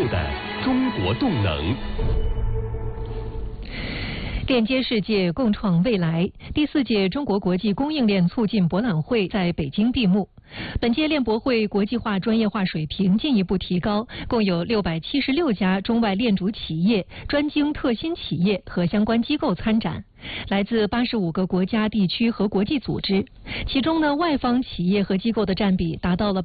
的中国动能。 链接世界，共创未来。第4届中国国际供应链促进博览会在北京闭幕。本届链博会国际化、专业化水平进一步提高，共有676家中外链主企业、专精特新企业和相关机构参展，来自85个国家、地区和国际组织。其中呢，外方企业和机构的占比达到了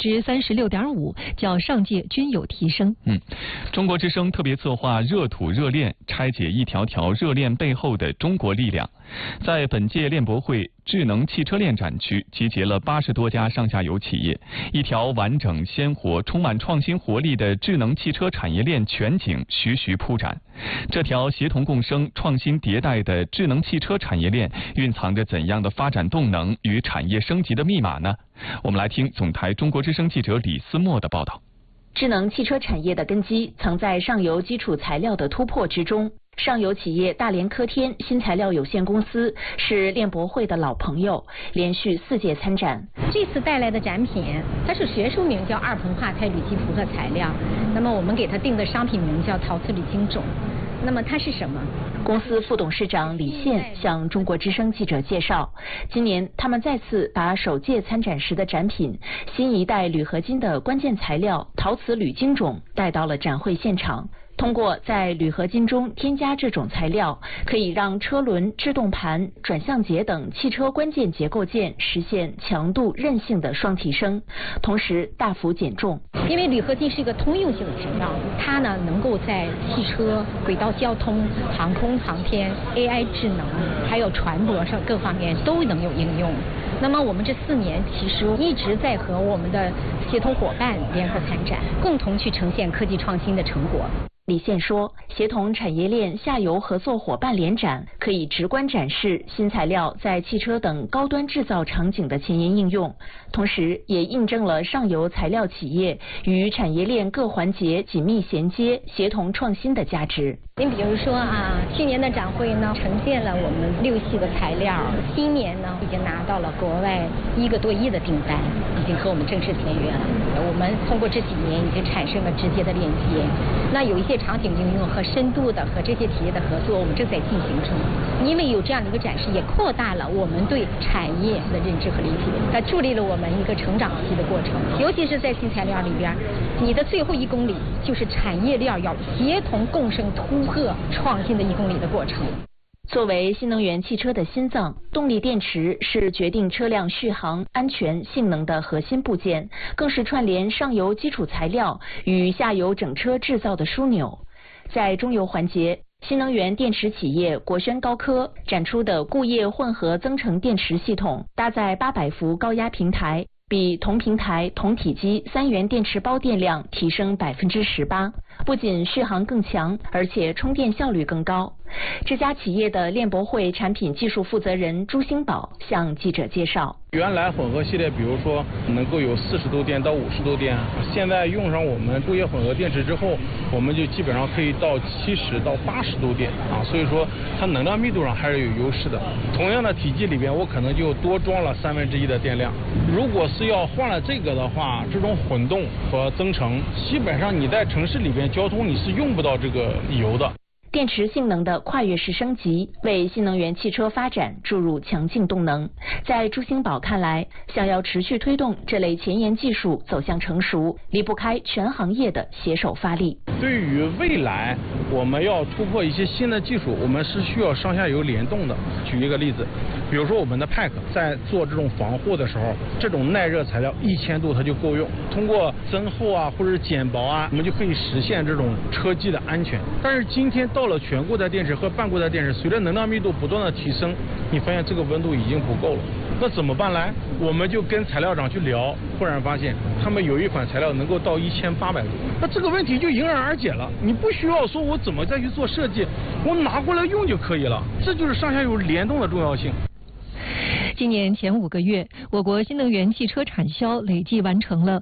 36.5%，较上届均有提升。 中国之声特别策划热土热链，拆解一条条热链背后的中国力量。在本届链博会智能汽车链展区，集结了80多家上下游企业，一条完整、鲜活、充满创新活力的智能汽车产业链全景徐徐铺展。这条协同共生、创新迭代的智能汽车产业链，蕴藏着怎样的发展动能与产业升级的密码呢？我们来听总台中国之声记者李思墨的报道。 智能汽车产业的根基藏在上游基础材料的突破之中。上游企业大连科天新材料有限公司是链博会的老朋友，连续4届参展。 这次带来的展品，它是学术名叫二硼化钛铝基复合材料，那么我们给它定的商品名叫陶瓷铝晶种。那么它是什么？ 公司副董事长李现向中国之声记者介绍，今年他们再次把首届参展时的展品新一代铝合金的关键材料陶瓷铝晶种带到了展会现场。通过在铝合金中添加这种材料，可以让车轮、制动盘、转向节等汽车关键结构件实现强度、韧性的双提升，同时大幅减重。 因为铝合金是一个通用性的材料，它呢能够在汽车、轨道交通、航空航天、AI 智能，还有船舶上各方面都能有应用。那么我们这4年其实一直在和我们的协同伙伴联合参展，共同去呈现科技创新的成果。 李现说，协同产业链下游合作伙伴联展，可以直观展示新材料在汽车等高端制造场景的前沿应用，同时也印证了上游材料企业与产业链各环节紧密衔接、协同创新的价值。 您比如说去年的展会呢，呈现了我们6系的材料，今年呢已经拿到了国外1个多亿的订单，已经和我们正式签约了。我们通过这几年已经产生了直接的链接，那有一些场景应用和深度的和这些企业的合作，我们正在进行中。因为有这样的一个展示，也扩大了我们对产业的认知和理解，它助力了我们一个成长期的过程。尤其是在新材料里边，你的最后1公里就是产业链要协同共生、突破创新的1公里的过程。 作为新能源汽车的心脏，动力电池是决定车辆续航、安全、性能的核心部件，更是串联上游基础材料与下游整车制造的枢纽。在中游环节，新能源电池企业国轩高科展出的固液混合增程电池系统，搭载800伏高压平台，比同平台同体积3元电池包电量提升18%，不仅续航更强，而且充电效率更高。这家企业的链博会产品技术负责人朱兴宝向记者介绍， 原来混合系列比如说能够有40度电到50度电，现在用上我们固液混合电池之后，我们就基本上可以到70到80度电所以说它能量密度上还是有优势的。同样的体积里边，我可能就多装了1/3的电量。如果是要换了这个的话，这种混动和增程，基本上你在城市里边交通你是用不到这个油的。 电池性能的跨越式升级，为新能源汽车发展注入强劲动能。在朱兴宝看来，想要持续推动这类前沿技术走向成熟，离不开全行业的携手发力。 对于未来我们要突破一些新的技术，我们是需要上下游联动的。举一个例子，比如说我们的 PAC 在做这种防护的时候，这种耐热材料1000度它就够用，通过增厚或者是减薄我们就可以实现这种车机的安全。但是今天到了全固态电池和半固态电池，随着能量密度不断的提升，你发现这个温度已经不够了。那怎么办来？我们就跟材料厂去聊，忽然发现他们有一款材料能够到1800度，那这个问题就迎刃而解了。你不需要说我怎么再去做设计，我拿过来用就可以了。这就是上下游联动的重要性。 今年前5个月，我国新能源汽车产销累计完成了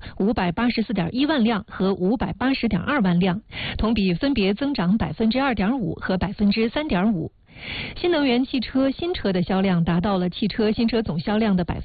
584.1万辆和580.2万辆，同比分别增长2.5%和3.5%。 新能源汽车新车的销量达到了汽车新车总销量的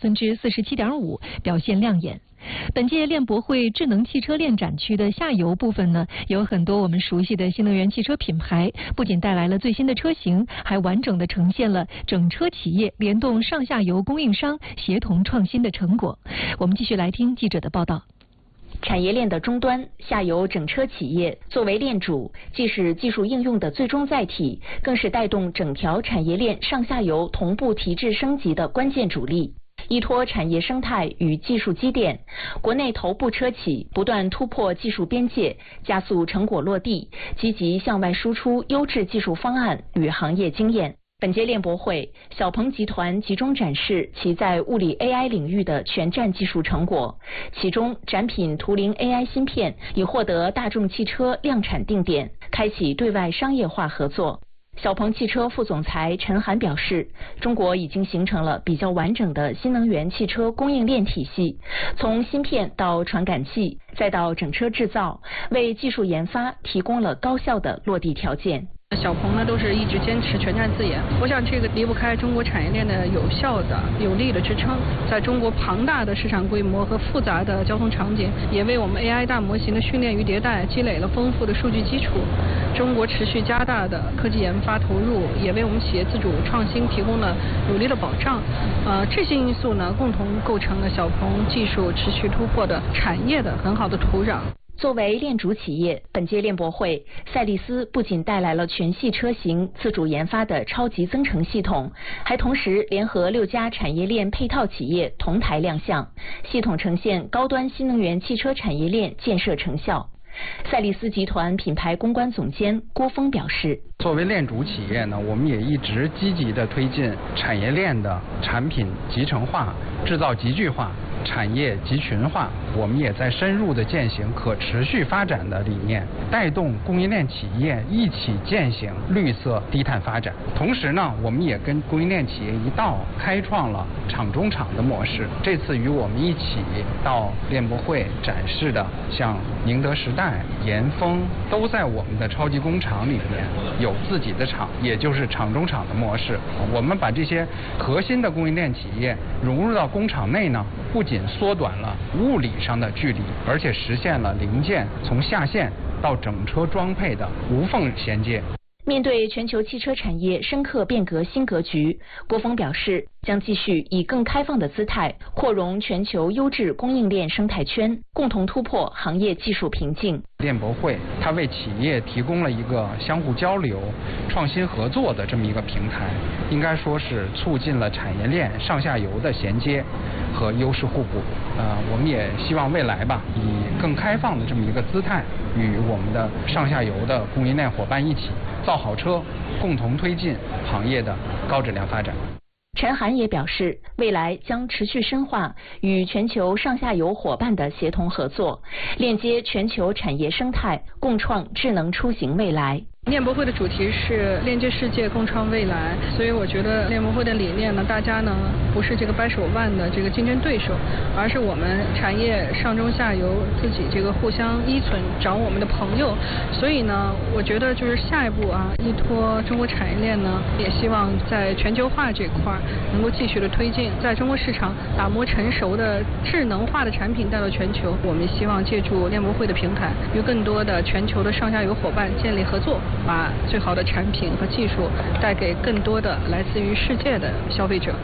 47.5%，表现亮眼。本届链博会智能汽车链展区的下游部分呢，有很多我们熟悉的新能源汽车品牌，不仅带来了最新的车型，还完整的呈现了整车企业联动上下游供应商协同创新的成果。我们继续来听记者的报道。 产业链的终端，下游整车企业作为链主，既是技术应用的最终载体，更是带动整条产业链上下游同步提质升级的关键主力。依托产业生态与技术积淀，国内头部车企不断突破技术边界，加速成果落地，积极向外输出优质技术方案与行业经验。本届链博会，小鹏集团集中展示其在物理 AI 领域的全栈技术成果，其中展品图灵 AI 芯片已获得大众汽车量产定点，开启对外商业化合作。小鹏汽车副总裁陈涵表示，中国已经形成了比较完整的新能源汽车供应链体系，从芯片到传感器，再到整车制造，为技术研发提供了高效的落地条件。 小鹏呢都是一直坚持全栈自研，我想这个离不开中国产业链的有效的、有力的支撑。在中国庞大的市场规模和复杂的交通场景，也为我们 AI 大模型的训练与迭代积累了丰富的数据基础。中国持续加大的科技研发投入，也为我们企业自主创新提供了有力的保障。这些因素呢，共同构成了小鹏技术持续突破的产业的很好的土壤。 作为链主企业，本届链博会，赛力斯不仅带来了全系车型自主研发的超级增程系统，还同时联合6家产业链配套企业同台亮相，系统呈现高端新能源汽车产业链建设成效。赛力斯集团品牌公关总监郭峰表示， 作为链主企业呢，我们也一直积极地推进产业链的产品集成化、制造集聚化、产业集群化，我们也在深入地践行可持续发展的理念，带动供应链企业一起践行绿色低碳发展。同时呢，我们也跟供应链企业一道开创了厂中厂的模式。这次与我们一起到链博会展示的，像宁德时代、严峰，都在我们的超级工厂里面有自己的厂，也就是厂中厂的模式。我们把这些核心的供应链企业融入到工厂内呢，不仅缩短了物理上的距离，而且实现了零件从下线到整车装配的无缝衔接。 面对全球汽车产业深刻变革新格局，郭峰表示，将继续以更开放的姿态扩容全球优质供应链生态圈，共同突破行业技术瓶颈。 链博会它为企业提供了一个相互交流、创新合作的这么一个平台，应该说是促进了产业链上下游的衔接和优势互补。我们也希望未来吧，以更开放的这么一个姿态，与我们的上下游的供应链伙伴一起造好车，共同推进行业的高质量发展。 陈涵也表示，未来将持续深化与全球上下游伙伴的协同合作，链接全球产业生态，共创智能出行未来。 链博会的主题是链接世界，共创未来，所以我觉得链博会的理念呢，大家呢不是这个掰手腕的这个竞争对手，而是我们产业上中下游自己这个互相依存，找我们的朋友。所以呢，我觉得就是下一步啊，依托中国产业链呢，也希望在全球化这块能够继续的推进，在中国市场打磨成熟的智能化的产品带到全球。我们希望借助链博会的平台，与更多的全球的上下游伙伴建立合作，把最好的产品和技术带给更多的来自于世界的消费者。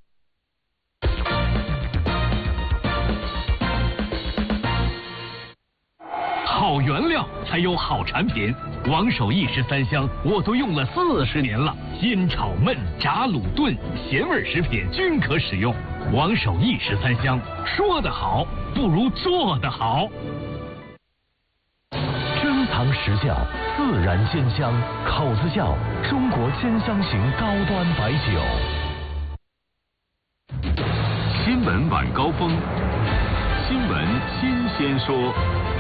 好原料才有好产品，王守义13香我都用了40年了，腌炒焖炸卤炖咸味食品均可使用。王守义13香，说得好不如做得好。珍藏实窖，自然鲜香，口子窖中国鲜香型高端白酒。新闻晚高峰，新闻新鲜说。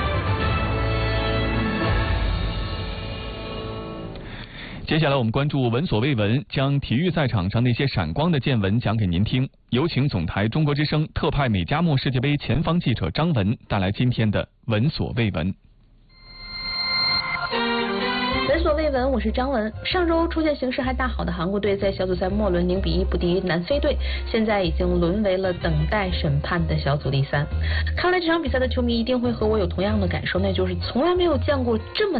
接下来我们关注闻所未闻，将体育赛场上那些闪光的见闻讲给您听。有请总台中国之声特派美加墨世界杯前方记者张文带来今天的闻所未闻。 闻所未闻，我是张文。上周出现形势还大好的韩国队，在小组赛末轮0-1不敌南非队，现在已经沦为了等待审判的小组第3。看来这场比赛的球迷一定会和我有同样的感受，那就是从来没有见过这么